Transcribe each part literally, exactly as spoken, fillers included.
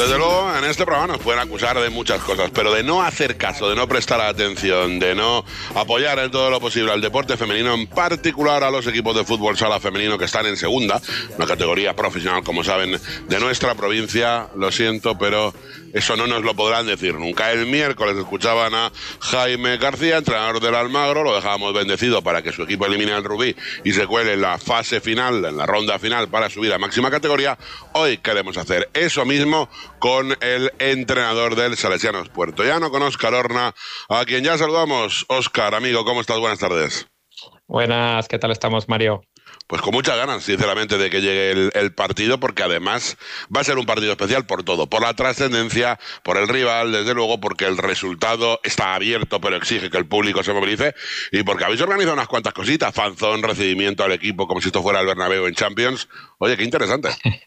Desde luego, en este programa nos pueden acusar de muchas cosas, pero de no hacer caso, de no prestar atención, de no apoyar en todo lo posible al deporte femenino, en particular a los equipos de fútbol sala femenino que están en segunda, una categoría profesional, como saben, de nuestra provincia. Lo siento, pero eso no nos lo podrán decir nunca. El miércoles escuchaban a Jaime García, entrenador del Almagro, lo dejábamos bendecido para que su equipo elimine al Rubí y se cuele en la fase final, en la ronda final, para subir a máxima categoría. Hoy queremos hacer eso mismo con el entrenador del Salesianos Puertollano, con Óscar Horna, a quien ya saludamos. Óscar, amigo, ¿cómo estás? Buenas tardes. Buenas, ¿qué tal estamos, Mario? Pues con muchas ganas, sinceramente, de que llegue el, el partido, porque además va a ser un partido especial por todo, por la trascendencia, por el rival, desde luego, porque el resultado está abierto, pero exige que el público se movilice, y porque habéis organizado unas cuantas cositas, fanzón, recibimiento al equipo, como si esto fuera el Bernabéu en Champions. Oye, qué interesante.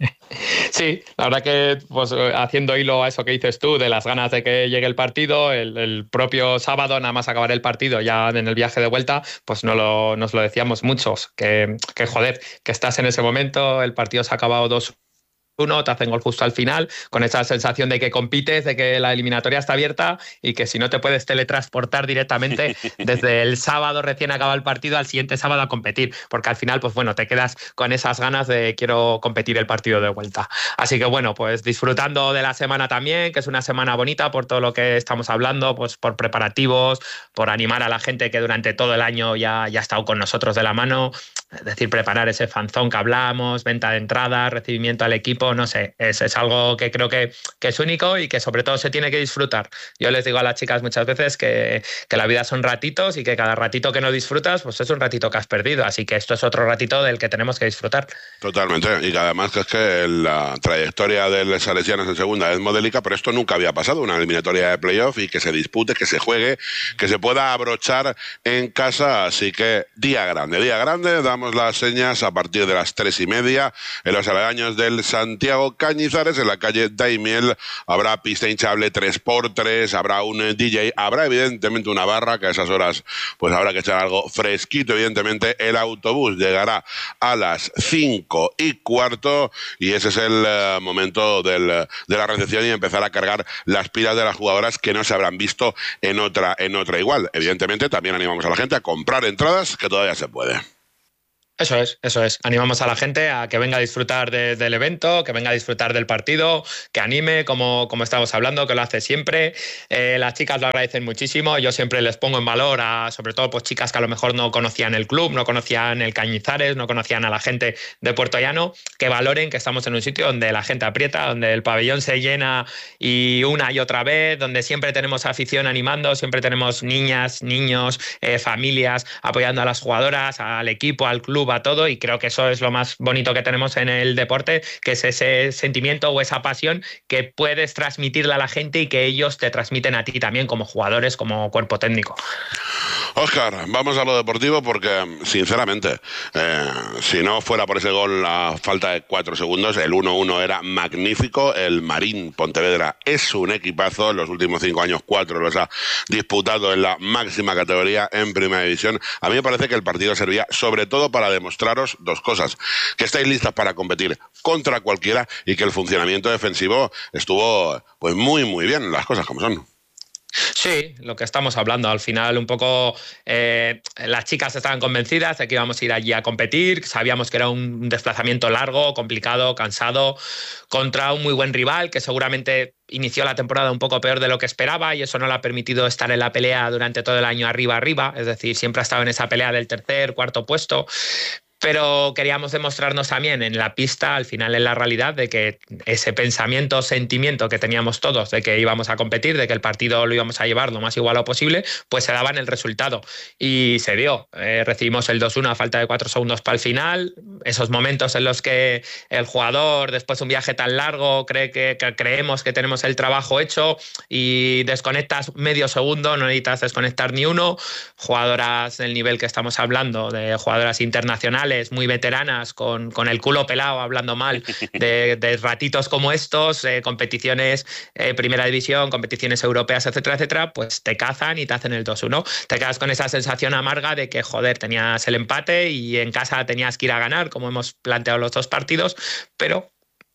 Sí, la verdad que pues haciendo hilo a eso que dices tú, de las ganas de que llegue el partido, el, el propio sábado, nada más acabar el partido, ya en el viaje de vuelta, pues no lo, nos lo decíamos muchos, que, que joder, que estás en ese momento, el partido se ha acabado dos uno, te hacen gol justo al final, con esa sensación de que compites, de que la eliminatoria está abierta y que si no te puedes teletransportar directamente desde el sábado recién acaba el partido al siguiente sábado a competir, porque al final, pues bueno, te quedas con esas ganas de quiero competir el partido de vuelta. Así que bueno, pues disfrutando de la semana también, que es una semana bonita por todo lo que estamos hablando, pues por preparativos, por animar a la gente que durante todo el año ya, ya ha estado con nosotros de la mano, es decir, preparar ese fanzón que hablamos, venta de entradas, recibimiento al equipo. No sé, es, es algo que creo que, que es único y que sobre todo se tiene que disfrutar. Yo les digo a las chicas muchas veces que, que la vida son ratitos y que cada ratito que no disfrutas, pues es un ratito que has perdido. Así que esto es otro ratito del que tenemos que disfrutar. Totalmente, y que además que es que la trayectoria del Salesianos en segunda es modélica, pero esto nunca había pasado, una eliminatoria de playoff y que se dispute, que se juegue, que se pueda abrochar en casa. Así que día grande, día grande, damos las señas a partir de las tres y media en los aledaños del San Santiago Cañizares, en la calle Daimiel. Habrá pista hinchable tres por tres, habrá un D J, habrá evidentemente una barra, que a esas horas pues habrá que echar algo fresquito. Evidentemente el autobús llegará a las cinco y cuarto y ese es el uh, momento del, de la recepción y empezar a cargar las pilas de las jugadoras que no se habrán visto en otra, en otra igual. Evidentemente también animamos a la gente a comprar entradas, que todavía se puede. Eso es, eso es. Animamos a la gente a que venga a disfrutar de, del evento, que venga a disfrutar del partido, que anime, como, como estamos hablando, que lo hace siempre. Eh, las chicas lo agradecen muchísimo. Yo siempre les pongo en valor a, sobre todo, pues chicas que a lo mejor no conocían el club, no conocían el Cañizares, no conocían a la gente de Puertollano, que valoren que estamos en un sitio donde la gente aprieta, donde el pabellón se llena y una y otra vez, donde siempre tenemos afición animando, siempre tenemos niñas, niños, eh, familias apoyando a las jugadoras, al equipo, al club, a todo, y creo que eso es lo más bonito que tenemos en el deporte, que es ese sentimiento o esa pasión que puedes transmitirle a la gente y que ellos te transmiten a ti también como jugadores, como cuerpo técnico. Óscar, vamos a lo deportivo porque, sinceramente, eh, si no fuera por ese gol a falta de cuatro segundos, el uno uno era magnífico. El Marín Pontevedra es un equipazo. En los últimos cinco años, cuatro los ha disputado en la máxima categoría en Primera División. A mí me parece que el partido servía sobre todo para demostraros dos cosas: que estáis listas para competir contra cualquiera y que el funcionamiento defensivo estuvo pues muy, muy bien, las cosas como son. Sí, lo que estamos hablando. Al final, un poco eh, las chicas estaban convencidas de que íbamos a ir allí a competir. Sabíamos que era un desplazamiento largo, complicado, cansado, contra un muy buen rival que seguramente inició la temporada un poco peor de lo que esperaba y eso no le ha permitido estar en la pelea durante todo el año arriba, arriba. Es decir, siempre ha estado en esa pelea del tercer, cuarto puesto. Pero queríamos demostrarnos también en la pista, al final en la realidad, de que ese pensamiento, sentimiento que teníamos todos de que íbamos a competir, de que el partido lo íbamos a llevar lo más igualado posible, pues se daba en el resultado. Y se dio. Eh, recibimos el dos uno a falta de cuatro segundos para el final. Esos momentos en los que el jugador, después de un viaje tan largo, cree que, que creemos que tenemos el trabajo hecho y desconectas medio segundo, no necesitas desconectar ni uno. Jugadoras del nivel que estamos hablando, de jugadoras internacionales, muy veteranas, con, con el culo pelado, hablando mal, de, de ratitos como estos, eh, competiciones eh, Primera División, competiciones europeas, etcétera, etcétera, pues te cazan y te hacen el dos uno. Te quedas con esa sensación amarga de que, joder, tenías el empate y en casa tenías que ir a ganar, como hemos planteado los dos partidos, pero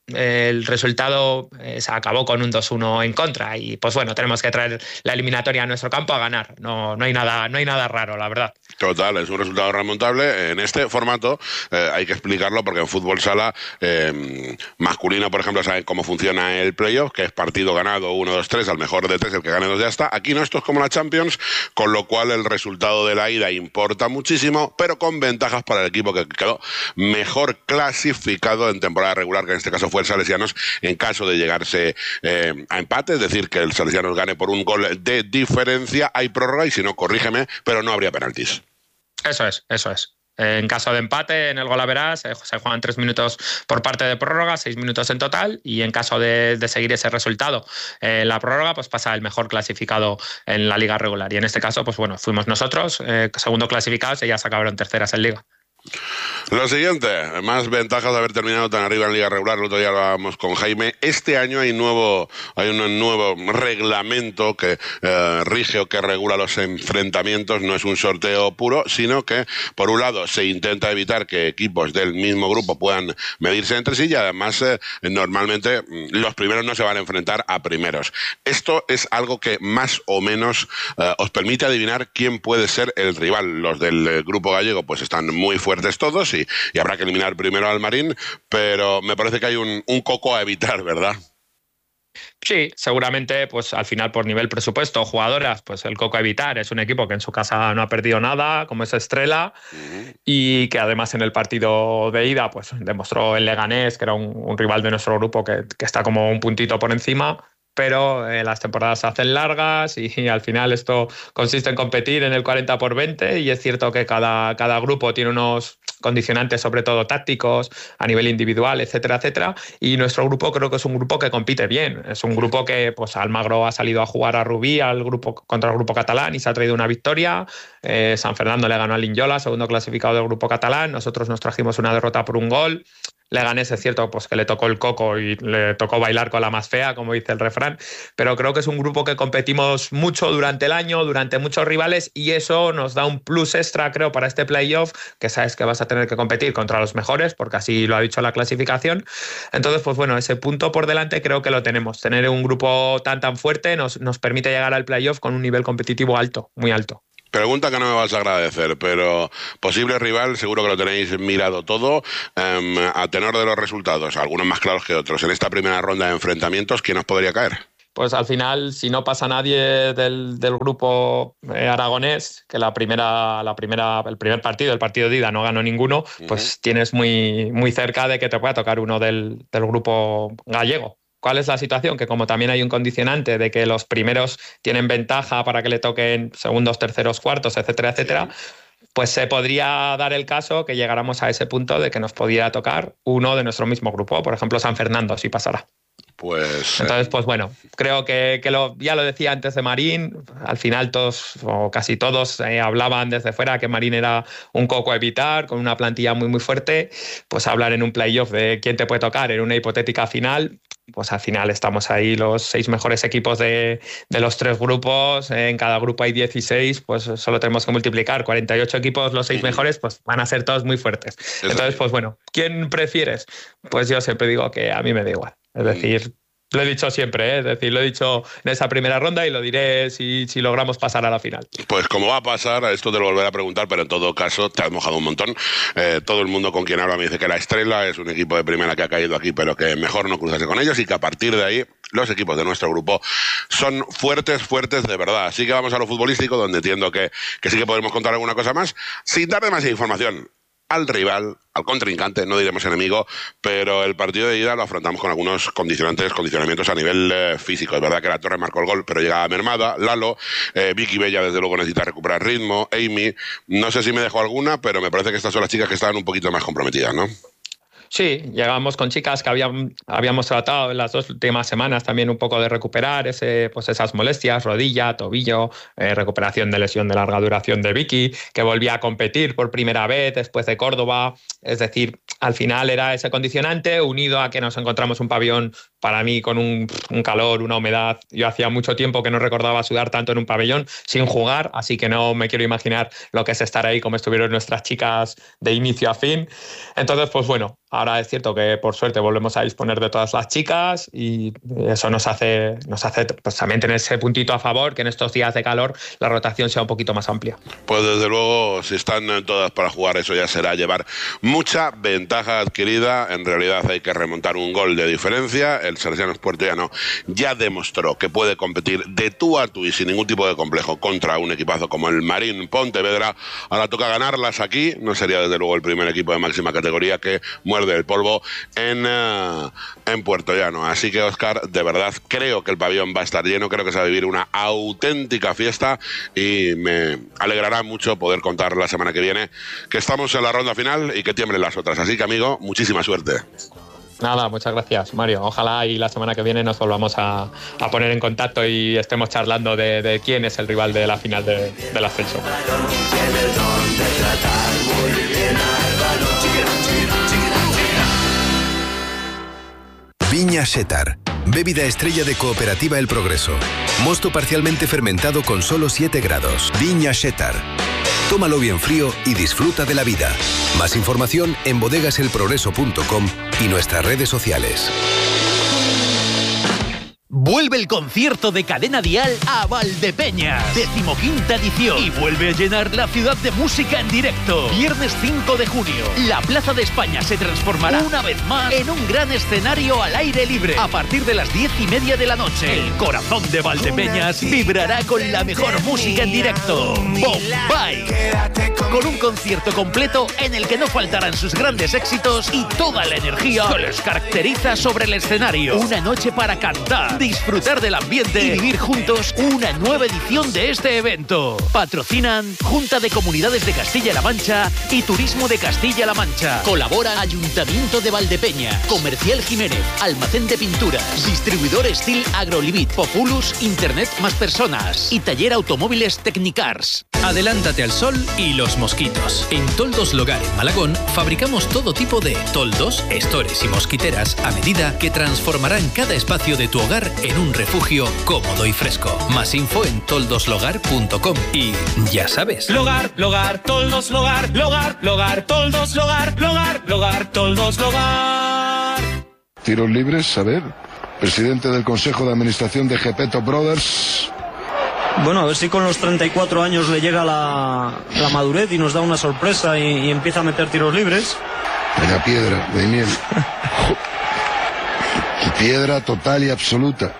el resultado eh, se acabó con un dos uno en contra y pues bueno, tenemos que traer la eliminatoria a nuestro campo a ganar. No, no hay nada, no hay nada raro, la verdad. Total, es un resultado remontable. En este formato eh, hay que explicarlo porque en fútbol sala eh, masculino, por ejemplo, saben cómo funciona el playoff, que es partido ganado uno, dos, tres, al mejor de tres, el que gane dos ya está. Aquí no, esto es como la Champions, con lo cual el resultado de la ida importa muchísimo, pero con ventajas para el equipo que quedó mejor clasificado en temporada regular, que en este caso fue el Salesianos, en caso de llegarse eh, a empate, es decir, que el Salesianos gane por un gol de diferencia. Hay prórroga y si no, corrígeme, pero no habría penaltis. Eso es, eso es. En caso de empate, en el golaveras, se juegan tres minutos por parte de prórroga, seis minutos en total, y en caso de, de seguir ese resultado en eh, la prórroga, pues pasa el mejor clasificado en la liga regular. Y en este caso, pues bueno, fuimos nosotros, eh, segundo clasificados, y ya se acabaron terceras en liga. Lo siguiente, más ventajas de haber terminado tan arriba en Liga Regular. El otro día hablábamos con Jaime. Este año hay nuevo, hay un nuevo reglamento que eh, rige o que regula los enfrentamientos. No es un sorteo puro, sino que, por un lado, se intenta evitar que equipos del mismo grupo puedan medirse entre sí y, además, eh, normalmente los primeros no se van a enfrentar a primeros. Esto es algo que más o menos eh, os permite adivinar quién puede ser el rival. Los del eh, grupo gallego pues están muy fuertes todos y, y habrá que eliminar primero al Marín, pero me parece que hay un, un coco a evitar, ¿verdad? Sí, seguramente, pues al final por nivel presupuesto, jugadoras, pues el coco a evitar es un equipo que en su casa no ha perdido nada, como es Estrela, uh-huh. y que además en el partido de ida pues demostró el Leganés, que era un, un rival de nuestro grupo que, que está como un puntito por encima. Pero eh, las temporadas se hacen largas y, y al final esto consiste en competir en el cuarenta por veinte y es cierto que cada, cada grupo tiene unos condicionantes, sobre todo tácticos, a nivel individual, etcétera, etcétera. Y nuestro grupo creo que es un grupo que compite bien. Es un grupo que pues Almagro ha salido a jugar a Rubí al grupo, contra el grupo catalán y se ha traído una victoria. Eh, San Fernando le ganó a Linyola, segundo clasificado del grupo catalán. Nosotros nos trajimos una derrota por un gol. Leganés es cierto pues que le tocó el coco y le tocó bailar con la más fea, como dice el refrán, pero creo que es un grupo que competimos mucho durante el año, durante muchos rivales, y eso nos da un plus extra, creo, para este playoff, que sabes que vas a tener que competir contra los mejores, porque así lo ha dicho la clasificación. Entonces, pues bueno, ese punto por delante creo que lo tenemos. Tener un grupo tan tan fuerte nos, nos permite llegar al playoff con un nivel competitivo alto, muy alto. Pregunta que no me vas a agradecer, pero posible rival, seguro que lo tenéis mirado todo. Eh, a tenor de los resultados, algunos más claros que otros, en esta primera ronda de enfrentamientos, ¿quién os podría caer? Pues al final, si no pasa nadie del, del grupo eh, aragonés, que la primera, la primera, el primer partido, el partido de ida, no ganó ninguno, uh-huh. pues tienes muy, muy cerca de que te pueda tocar uno del, del grupo gallego. ¿Cuál es la situación? Que como también hay un condicionante de que los primeros tienen ventaja para que le toquen segundos, terceros, cuartos, etcétera, etcétera, sí. pues se podría dar el caso que llegáramos a ese punto de que nos pudiera tocar uno de nuestro mismo grupo, por ejemplo San Fernando, si pasara. Pues, Entonces, pues bueno, creo que, que lo, ya lo decía antes de Marín, al final todos o casi todos eh, hablaban desde fuera que Marín era un coco a evitar, con una plantilla muy muy fuerte, pues hablar en un playoff de quién te puede tocar en una hipotética final, pues al final estamos ahí los seis mejores equipos de, de los tres grupos, en cada grupo hay dieciséis, pues solo tenemos que multiplicar, cuarenta y ocho equipos, los seis mejores, pues van a ser todos muy fuertes. Entonces, pues bueno, ¿quién prefieres? Pues yo siempre digo que a mí me da igual. Es decir, lo he dicho siempre, ¿eh? Es decir, lo he dicho en esa primera ronda y lo diré si, si logramos pasar a la final. Pues como va a pasar, esto te lo volveré a preguntar, pero en todo caso te has mojado un montón. Eh, todo el mundo con quien habla me dice que la Estrella es un equipo de primera que ha caído aquí, pero que mejor no cruzarse con ellos y que a partir de ahí los equipos de nuestro grupo son fuertes, fuertes de verdad. Así que vamos a lo futbolístico, donde entiendo que, que sí que podemos contar alguna cosa más, sin dar demasiada información al rival, al contrincante, no diremos enemigo, pero el partido de ida lo afrontamos con algunos condicionantes, condicionamientos a nivel eh, físico. Es verdad que la Torre marcó el gol, pero llegaba mermada. Lalo, eh, Vicky Bella desde luego necesita recuperar ritmo, Amy, no sé si me dejo alguna, pero me parece que estas son las chicas que estaban un poquito más comprometidas, ¿no? Sí, llegamos con chicas que habían, habíamos tratado en las dos últimas semanas también un poco de recuperar ese, pues esas molestias, rodilla, tobillo, eh, recuperación de lesión de larga duración de Vicky, que volvía a competir por primera vez después de Córdoba. Es decir, al final era ese condicionante unido a que nos encontramos un pabellón para mí con un, un calor, una humedad. Yo hacía mucho tiempo que no recordaba sudar tanto en un pabellón sin jugar, así que no me quiero imaginar lo que es estar ahí como estuvieron nuestras chicas de inicio a fin. Entonces, pues bueno, ahora es cierto que por suerte volvemos a disponer de todas las chicas y eso nos hace, nos hace pues, también tener ese puntito a favor, que en estos días de calor la rotación sea un poquito más amplia. Pues desde luego, si están todas para jugar, eso ya será llevar mucha ventaja adquirida. En realidad hay que remontar un gol de diferencia. El Salesianos Puertollano ya demostró que puede competir de tú a tú y sin ningún tipo de complejo contra un equipazo como el Marín Pontevedra. Ahora toca ganarlas aquí. No sería desde luego el primer equipo de máxima categoría que muerde el polvo en, uh, en Puertollano. Así que, Óscar, de verdad creo que el pabellón va a estar lleno, creo que se va a vivir una auténtica fiesta y me alegrará mucho poder contar la semana que viene que estamos en la ronda final y que tiemblen las otras. Así que, amigo, muchísima suerte. Nada, muchas gracias, Mario. Ojalá y la semana que viene nos volvamos a, a poner en contacto y estemos charlando de, de quién es el rival de la final de, del ascenso. Viña Xétar, bébida estrella de Cooperativa El Progreso. Mosto parcialmente fermentado con solo siete grados. Viña Xétar. Tómalo bien frío y disfruta de la vida. Más información en bodegas el progreso punto com y nuestras redes sociales. Vuelve el concierto de Cadena Dial a Valdepeñas, decimoquinta edición, y vuelve a llenar la ciudad de música en directo. Viernes cinco de junio, la Plaza de España se transformará una vez más en un gran escenario al aire libre. A partir de las diez y media de la noche, el corazón de Valdepeñas vibrará con la mejor música en directo. Bombay, con un concierto completo en el que no faltarán sus grandes éxitos y toda la energía que les caracteriza sobre el escenario. Una noche para cantar, disfrutar del ambiente y vivir juntos una nueva edición de este evento. Patrocinan Junta de Comunidades de Castilla-La Mancha y Turismo de Castilla-La Mancha. Colaboran Ayuntamiento de Valdepeñas, Comercial Jiménez, Almacén de Pinturas, Distribuidor Steel Agrolivit, Populus, Internet más Personas y Taller Automóviles Tecnicars. Adelántate al sol y los mosquitos. En Toldos Logar en Malagón fabricamos todo tipo de toldos, estores y mosquiteras a medida que transformarán cada espacio de tu hogar en un refugio cómodo y fresco. Más info en toldoslogar punto com y ya sabes. Logar, Logar, Toldos Logar, Logar, Logar, Toldos Logar, Logar, Logar, Toldos Logar. Tiros libres, a ver. Presidente del Consejo de Administración de Gepetto Brothers. Bueno, a ver si con los treinta y cuatro años le llega la, la madurez y nos da una sorpresa y, y empieza a meter tiros libres. Vaya piedra, de miel. Piedra total y absoluta.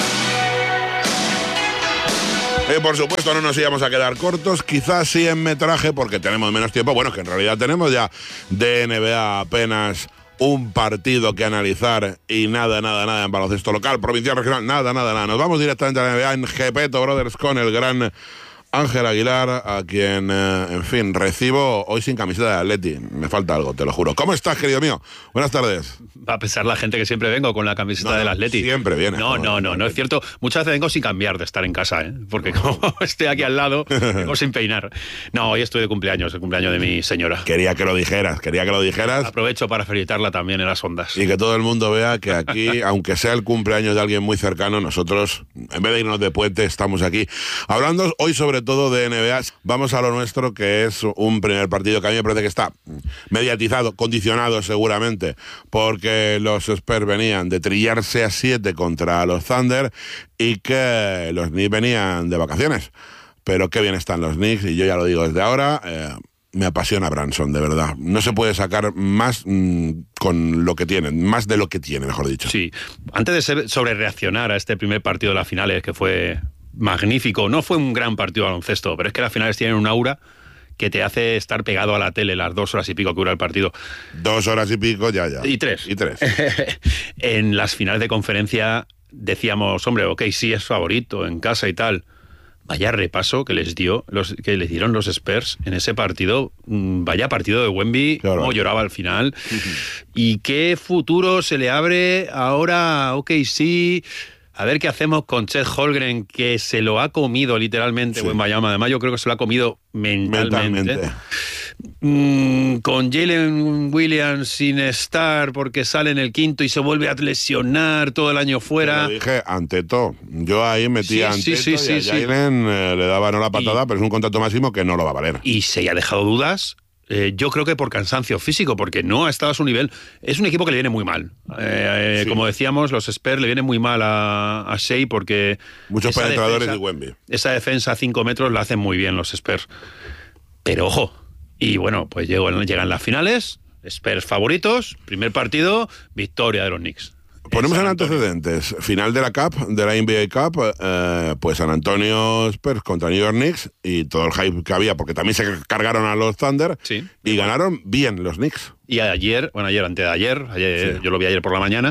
Eh, por supuesto, no nos íbamos a quedar cortos, quizás sí en metraje, porque tenemos menos tiempo. Bueno, que en realidad tenemos ya de N B A apenas un partido que analizar y nada, nada, nada en baloncesto local, provincial, regional, nada, nada, nada. Nos vamos directamente a la N B A en Gepetto Brothers con el gran Ángel Aguilar, a quien, eh, en fin, recibo hoy sin camiseta de Atleti. Me falta algo, te lo juro. ¿Cómo estás, querido mío? Buenas tardes. Va a pesar la gente que siempre vengo con la camiseta no, no, del Atleti. Siempre viene. No, no, no, no es cierto. Muchas veces vengo sin cambiar de estar en casa, ¿eh? Porque como estoy aquí al lado, vengo sin peinar. No, hoy estoy de cumpleaños, el cumpleaños de mi señora. Quería que lo dijeras, quería que lo dijeras. Aprovecho para felicitarla también en las ondas. Y que todo el mundo vea que aquí, aunque sea el cumpleaños de alguien muy cercano, nosotros, en vez de irnos de puente, estamos aquí hablando hoy sobre todo de N B A. Vamos a lo nuestro, que es un primer partido que a mí me parece que está mediatizado, condicionado seguramente, porque los Spurs venían de trillarse a siete contra los Thunder y que los Knicks venían de vacaciones. Pero qué bien están los Knicks, y yo ya lo digo desde ahora, eh, me apasiona Branson, de verdad. No se puede sacar más mmm, con lo que tienen, más de lo que tiene, mejor dicho. Sí, antes de ser, sobre reaccionar a este primer partido de las finales, que fue magnífico, no fue un gran partido de baloncesto, pero es que las finales tienen un aura que te hace estar pegado a la tele las dos horas y pico que dura el partido. Dos horas y pico, ya, ya. Y tres. Y tres. En las finales de conferencia decíamos, hombre, ok, sí es favorito en casa y tal. Vaya repaso que les dio, los que les dieron los Spurs en ese partido. Vaya partido de Wemby, claro, cómo lloraba al final. Uh-huh. Y qué futuro se le abre ahora, ok, sí. A ver qué hacemos con Chet Holmgren, que se lo ha comido literalmente, sí. Wembanyama. Además, yo creo que se lo ha comido mentalmente. mentalmente. mmm, con Jalen Williams sin estar porque sale en el quinto y se vuelve a lesionar todo el año fuera. Te lo dije, Anteto. Yo ahí metía Sí, a sí, Anteto sí, y a sí, Jalen eh, le daba no la patada, Y- pero es un contrato máximo que no lo va a valer. Y se ha dejado dudas. Eh, yo creo que por cansancio físico, porque no ha estado a su nivel. Es un equipo que le viene muy mal. Eh, eh, Sí. Como decíamos, los Spurs le vienen muy mal a, a Shea porque... Muchos esa penetradores defensa- y Wemby. Esa defensa a cinco metros la hacen muy bien los Spurs. Pero ojo, y bueno, pues llegan, llegan las finales, Spurs favoritos, primer partido, victoria de los Knicks. Ponemos en San Antonio. antecedentes. Final de la Cup, de la N B A Cup, eh, pues San Antonio Spurs contra New York Knicks y todo el hype que había, porque también se cargaron a los Thunder Sí. y ganaron bien los Knicks. Y ayer, bueno, ayer, antes de ayer, ayer Sí. yo lo vi ayer por la mañana,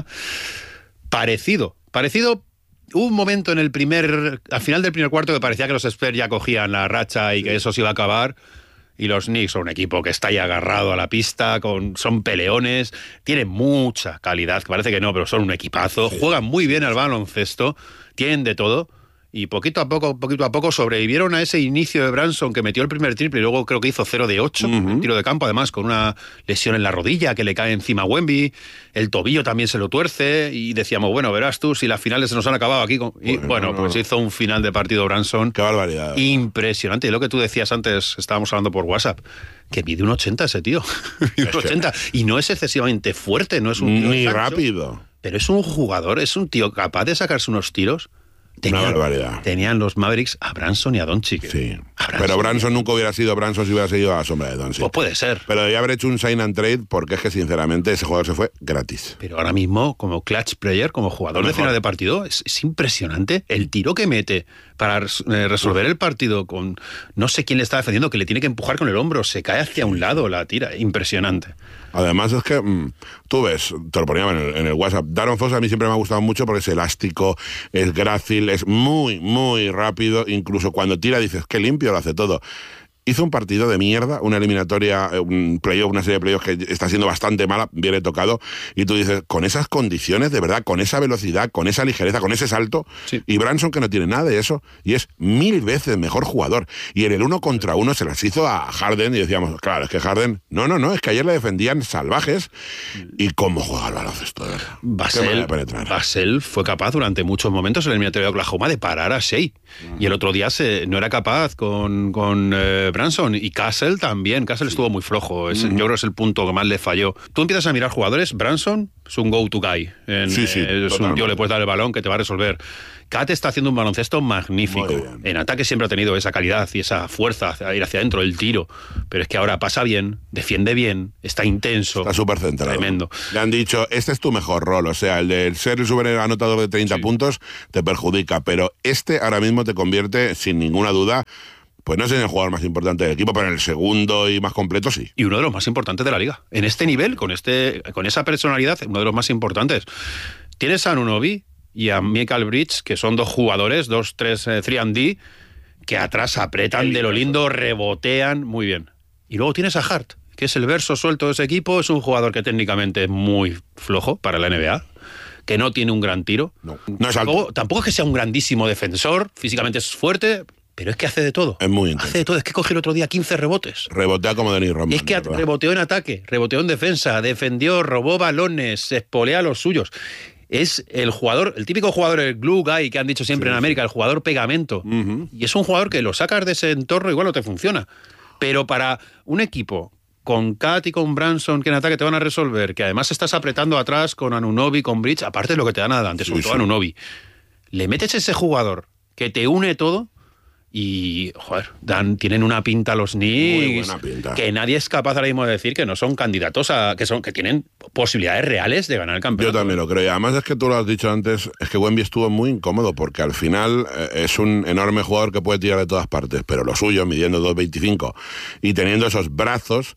parecido, parecido. Hubo un momento en el primer, al final del primer cuarto que parecía que los Spurs ya cogían la racha y que eso se iba a acabar. Y los Knicks son un equipo que está ahí agarrado a la pista, con, son peleones, tienen mucha calidad, que parece que no, pero son un equipazo, Sí. juegan muy bien al baloncesto, tienen de todo. Y poquito a poco, poquito a poco sobrevivieron a ese inicio de Branson que metió el primer triple y luego creo que hizo cero de ocho Uh-huh. en tiro de campo, además con una lesión en la rodilla que le cae encima a Wemby, el tobillo también se lo tuerce y decíamos, bueno, verás tú si las finales se nos han acabado aquí. Con... Y Bueno, bueno, no, pues no. hizo un final de partido Branson Qué barbaridad. impresionante. Y lo que tú decías antes, estábamos hablando por WhatsApp, que mide un ochenta ese tío. Mide un ochenta. Y no es excesivamente fuerte, no es un tío Ni ancho, rápido. pero es un jugador, es un tío capaz de sacarse unos tiros. Una barbaridad. Tenían los Mavericks a Branson y a Doncic. Sí. A Pero Branson nunca hubiera sido Branson si hubiera sido a la sombra de Doncic. Pues puede ser. Pero debería haber hecho un sign and trade porque es que sinceramente ese jugador se fue gratis. Pero ahora mismo, como clutch player, como jugador Lo de mejor. final de partido, es, es impresionante el tiro que mete para res- eh, resolver el partido con no sé quién le está defendiendo, que le tiene que empujar con el hombro, se cae hacia un lado, la tira. Impresionante. Además es que mm, tú ves, te lo ponía en el, en el WhatsApp, Darren Fox a mí siempre me ha gustado mucho porque es elástico, es grácil, es muy, muy rápido, incluso cuando tira dices, qué limpio lo hace todo. Hizo un partido de mierda, una eliminatoria, eh, un playoff, una serie de playoffs que está siendo bastante mala, viene tocado, y tú dices, con esas condiciones, de verdad, con esa velocidad, con esa ligereza, con ese salto, Sí. y Branson que no tiene nada de eso, y es mil veces mejor jugador. Y en el uno contra uno se las hizo a Harden, y decíamos, claro, es que Harden, no, no, no, es que ayer le defendían salvajes, y cómo juega el baloncesto, de verdad. Qué manera Basel, de penetrar. Basel fue capaz durante muchos momentos en el eliminatorio de Oklahoma de parar a Shea. Y el otro día se, no era capaz con, con eh, Branson. Y Castle también. Castle estuvo muy flojo. Es, Yo creo que es el punto que más le falló. Tú empiezas a mirar jugadores. Branson es un go-to guy. En, Sí, sí, eh, es un totalmente. tío, le puedes dar el balón que te va a resolver. Kat está haciendo un baloncesto magnífico. Muy bien. En ataque siempre ha tenido esa calidad y esa fuerza hacia ir hacia adentro, el tiro. Pero es que ahora pasa bien, defiende bien, está intenso. Está súper centrado. Tremendo. Le han dicho, este es tu mejor rol, o sea, el de ser el super anotador de treinta Sí. puntos te perjudica, pero este ahora mismo te convierte, sin ninguna duda, pues no sé en el jugador más importante del equipo, pero en el segundo y más completo sí. Y uno de los más importantes de la liga. En este nivel, con este, con esa personalidad, uno de los más importantes. Tienes a Anunoby y a Michael Bridges, que son dos jugadores, dos, tres, eh, tres and D, que atrás apretan de lo lindo, rebotean muy bien. Y luego tienes a Hart, que es el verso suelto de ese equipo, es un jugador que técnicamente es muy flojo para la N B A, que no tiene un gran tiro. No, no es alto. Tampoco, tampoco es que sea un grandísimo defensor, físicamente es fuerte, pero es que hace de todo. Es muy intenso. Hace de todo, es que cogió el otro día quince rebotes. Rebotea como Denis Rodman. Es que ¿verdad? reboteó en ataque, reboteó en defensa, defendió, robó balones, se espolea a los suyos. Es el jugador, el típico jugador, el glue guy que han dicho siempre Sí, en América, el jugador pegamento. Ujú. Y es un jugador que lo sacas de ese entorno igual no te funciona. Pero para un equipo con Kat y con Branson que en ataque te van a resolver, que además estás apretando atrás con Anunoby, con Bridge, aparte de lo que te dan adelante, sobre Sí, todo sí. Anunoby, le metes ese jugador que te une todo. Y, joder, dan, tienen una pinta los Knicks buena pinta. que nadie es capaz ahora mismo de decir que no son candidatos a... que son que tienen posibilidades reales de ganar el Yo campeonato. también lo creo. Y además es que tú lo has dicho antes, es que Wemby estuvo muy incómodo porque al final eh, es un enorme jugador que puede tirar de todas partes, pero lo suyo, midiendo dos veinticinco y teniendo esos brazos,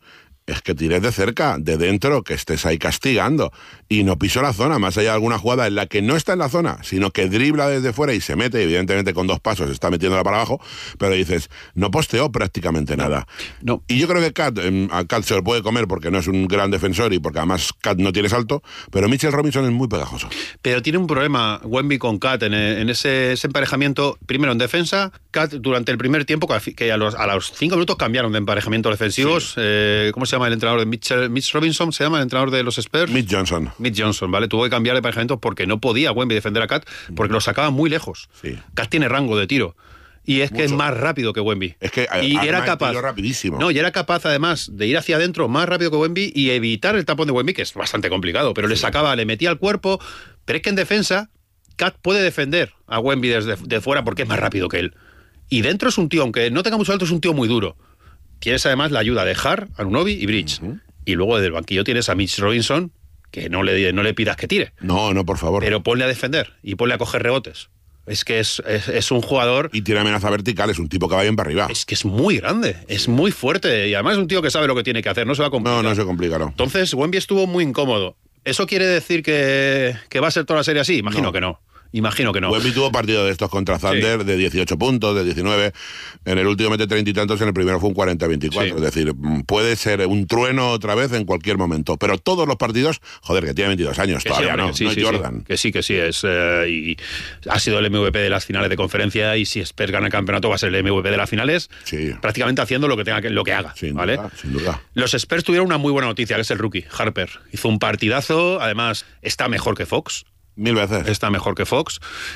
es que tires de cerca, de dentro, que estés ahí castigando. Y no piso la zona, más allá de alguna jugada en la que no está en la zona, sino que dribla desde fuera y se mete, evidentemente con dos pasos está metiéndola para abajo, pero dices, no posteó prácticamente nada. No. Y yo creo que Cat, eh, a Cat se lo puede comer porque no es un gran defensor y porque además Cat no tiene salto, pero Mitchell Robinson es muy pegajoso. Pero tiene un problema Wemby con Cat en, en ese, ese emparejamiento. Primero en defensa, Cat durante el primer tiempo, que a los, a los cinco minutos cambiaron de emparejamiento defensivos. Sí. Eh, ¿Cómo se llama el entrenador de Mitchell? Mitch Robinson, ¿se llama el entrenador de los Spurs? Mitch Johnson. Mitch Johnson, ¿vale? Tuvo que cambiar de emparejamiento porque no podía Wemby defender a Cat, porque lo sacaba muy lejos. Sí. Cat tiene rango de tiro. Y es Mucho. que es más rápido que Wemby. Es que y era capaz, rapidísimo. No, y era capaz además de ir hacia adentro más rápido que Wemby y evitar el tapón de Wemby, que es bastante complicado, pero sí. le sacaba, le metía al cuerpo. Pero es que en defensa, Cat puede defender a Wemby desde de fuera porque es más rápido que él. Y dentro es un tío, aunque no tenga mucho alto, es un tío muy duro. Tienes además la ayuda de Hart, Anunoby y Bridge. Uh-huh. Y luego desde el banquillo tienes a Mitch Robinson, que no le, no le pidas que tire. No, no, por favor. Pero ponle a defender y ponle a coger rebotes. Es que es, es, es un jugador... Y tiene amenaza vertical, es un tipo que va bien para arriba. Es que es muy grande, es muy fuerte. Y además es un tío que sabe lo que tiene que hacer, no se va a complicar. No, no se complica, no. Entonces, Wemby estuvo muy incómodo. ¿Eso quiere decir que, que va a ser toda la serie así? Imagino no. que no. Imagino que no. Wemby tuvo partido de estos contra Thunder sí. de dieciocho puntos, de diecinueve. En el último mete treinta y tantos, en el primero fue un cuarenta veinticuatro. Sí. Es decir, puede ser un trueno otra vez en cualquier momento. Pero todos los partidos, joder, que tiene veintidós años, que todavía sí, hombre, no, sí, no sí, es Jordan. Sí. Que sí, que sí es. Eh, y ha sido el M V P de las finales de conferencia y si Spurs gana el campeonato va a ser el M V P de las finales. Sí. Prácticamente haciendo lo que tenga que, lo que haga. Sin ¿vale? duda, sin duda. Los Spurs tuvieron una muy buena noticia, que es el rookie, Harper. Hizo un partidazo, además está mejor que Fox. Mil veces. Está mejor que Fox.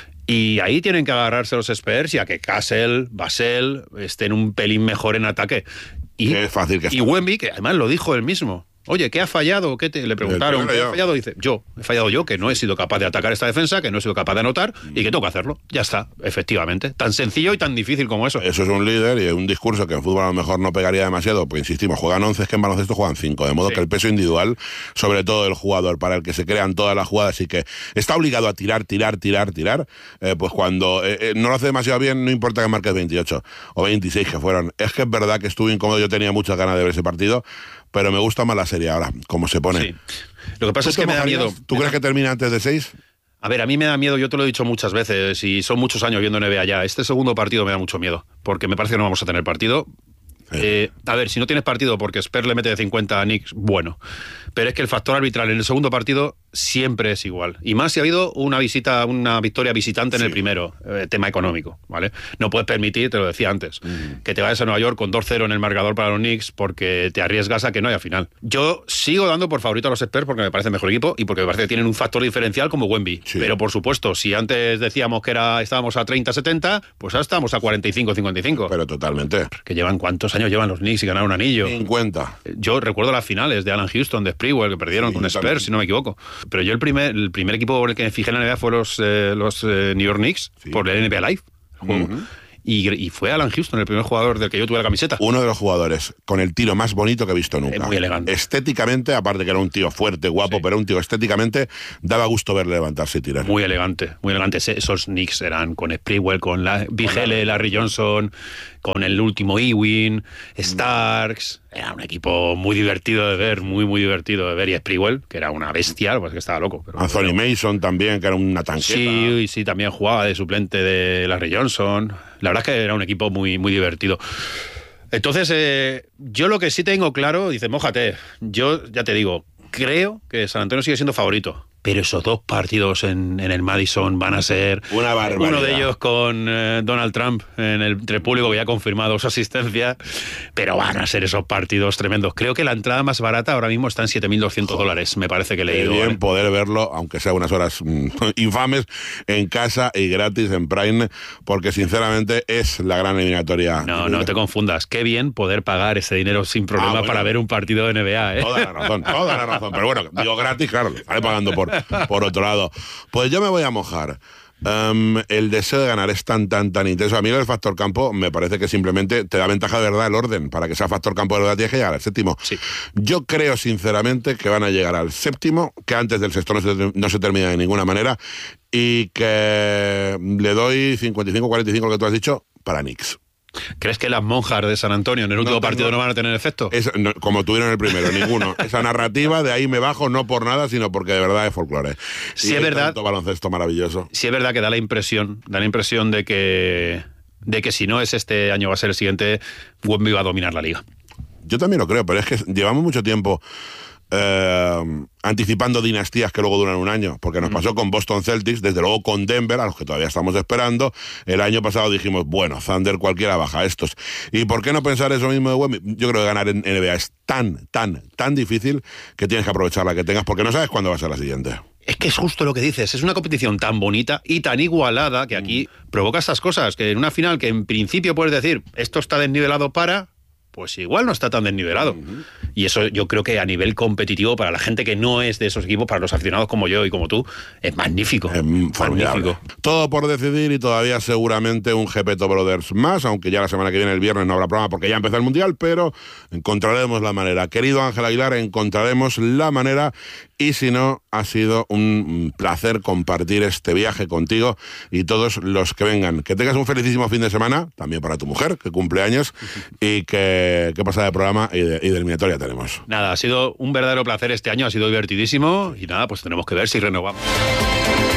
Y ahí tienen que agarrarse los Spurs y a que Cassell, Basel estén un pelín mejor en ataque. Y, Qué fácil que y Wemby, que además lo dijo él mismo. Oye, ¿qué ha fallado? ¿Qué te? Le preguntaron, ¿qué ha fallado? Dice, yo, he fallado yo, que no he sido capaz de atacar esta defensa, que no he sido capaz de anotar y que tengo que hacerlo. Ya está, efectivamente. Tan sencillo y tan difícil como eso. Eso es un líder y un discurso que en fútbol a lo mejor no pegaría demasiado, pues insistimos, juegan once, es que en baloncesto juegan cinco, de modo sí. que el peso individual, sobre todo el jugador, para el que se crean todas las jugadas y que está obligado a tirar, tirar, tirar, tirar, eh, pues cuando eh, eh, no lo hace demasiado bien, no importa que marques veintiocho o veintiséis que fueron. Es que es verdad que estuve incómodo, yo tenía muchas ganas de ver ese partido, pero me gusta más la serie ahora, como se pone. Sí. Lo que pasa es que me da miedo. ¿Tú crees que termina antes de seis? A ver, a mí me da miedo, yo te lo he dicho muchas veces, y son muchos años viendo N B A ya. Este segundo partido me da mucho miedo, porque me parece que no vamos a tener partido. Sí. Eh, a ver, si no tienes partido porque Spurs le mete de cincuenta a Knicks, bueno. Pero es que el factor arbitral en el segundo partido siempre es igual. Y más si ha habido una visita, una victoria visitante en sí. el primero, eh, tema económico, ¿vale? No puedes permitir, te lo decía antes, mm. que te vayas a Nueva York con dos cero en el marcador para los Knicks porque te arriesgas a que no haya final. Yo sigo dando por favorito a los Spurs porque me parece el mejor equipo y porque me parece que tienen un factor diferencial como Wemby. Sí. Pero por supuesto, si antes decíamos que era estábamos a treinta setenta, pues ahora estamos a cuarenta y cinco cincuenta y cinco. Pero totalmente. Que llevan cuántos años llevan los Knicks y ganaron un anillo. cincuenta. Yo recuerdo las finales de Alan Houston, de Sprewell, que perdieron sí, con Spurs, también. Si no me equivoco. Pero yo el primer, el primer equipo por el que me fijé en la N B A fue los, eh, los eh, New York Knicks, sí. por el N B A Live. Uh-huh. Y, y fue Alan Houston el primer jugador del que yo tuve la camiseta. Uno de los jugadores con el tiro más bonito que he visto nunca. Es muy elegante. Estéticamente, aparte que era un tío fuerte, guapo, sí. pero un tío estéticamente, daba gusto verle levantarse y tirar. Muy elegante, muy elegante. Esos Knicks eran con Sprewell, con la Vigele, Larry Johnson, con el último Ewing, Starks. Era un equipo muy divertido de ver, muy, muy divertido de ver. Y Sprewell, que era una bestia, pues que estaba loco. Pero Anthony pero... Mason también, que era una tanqueta. Sí, sí, también jugaba de suplente de Larry Johnson. La verdad es que era un equipo muy, muy divertido. Entonces, eh, yo lo que sí tengo claro, dice, mójate, yo ya te digo, creo que San Antonio sigue siendo favorito. Pero esos dos partidos en, en el Madison van a ser... Una barbaridad. Uno de ellos con eh, Donald Trump en el entre público, que ya ha confirmado su asistencia. Pero van a ser esos partidos tremendos. Creo que la entrada más barata ahora mismo está en siete mil doscientos dólares, me parece que he leído. Qué bien ¿vale? poder verlo, aunque sea unas horas mm, infames, en casa y gratis en Prime, porque sinceramente es la gran eliminatoria. No, no te confundas. Qué bien poder pagar ese dinero sin problema ah, bueno, para ver un partido de N B A, ¿eh? Toda la razón, toda la razón. Pero bueno, digo gratis, claro, lo estaré pagando por... Por otro lado, pues yo me voy a mojar. Um, el deseo de ganar es tan, tan, tan intenso. A mí el factor campo me parece que simplemente te da ventaja de verdad el orden. Para que sea factor campo de verdad tienes que llegar al séptimo. Sí. Yo creo sinceramente que van a llegar al séptimo, que antes del sexto no se, no se termina de ninguna manera, y que le doy cincuenta y cinco cuarenta y cinco, lo que tú has dicho, para Knicks. ¿Crees que las monjas de San Antonio en el último no partido no van a tener efecto? Es, no, como tuvieron el primero, ninguno. Esa narrativa, de ahí me bajo, no por nada, sino porque de verdad es folclore. Sí, y es verdad. Tanto baloncesto maravilloso. Sí, es verdad que da la impresión, da la impresión de que, de que si no es este año va a ser el siguiente, Wemby va a dominar la liga. Yo también lo creo, pero es que llevamos mucho tiempo Eh, anticipando dinastías que luego duran un año, porque nos pasó con Boston Celtics, desde luego con Denver, a los que todavía estamos esperando. El año pasado dijimos, bueno, Thunder cualquiera baja estos. ¿Y por qué no pensar eso mismo de Wemby? Yo creo que ganar en N B A es tan, tan, tan difícil que tienes que aprovechar la que tengas, porque no sabes cuándo va a ser la siguiente. Es que es justo lo que dices, es una competición tan bonita y tan igualada que aquí mm. provoca estas cosas, que en una final que en principio puedes decir, esto está desnivelado para... pues igual no está tan desnivelado. Uh-huh. Y eso yo creo que a nivel competitivo, para la gente que no es de esos equipos, para los aficionados como yo y como tú, es magnífico. Es magnífico. Todo por decidir y todavía seguramente un Geppetto Brothers más, aunque ya la semana que viene, el viernes, no habrá programa porque ya empezó el Mundial, pero encontraremos la manera. Querido Ángel Aguilar, encontraremos la manera, y si no, ha sido un placer compartir este viaje contigo y todos los que vengan. Que tengas un felicísimo fin de semana, también para tu mujer, que cumple años, uh-huh. y que, que pasa de programa y de, y de eliminatoria tenemos. Nada, ha sido un verdadero placer este año, ha sido divertidísimo, y nada, pues tenemos que ver si renovamos.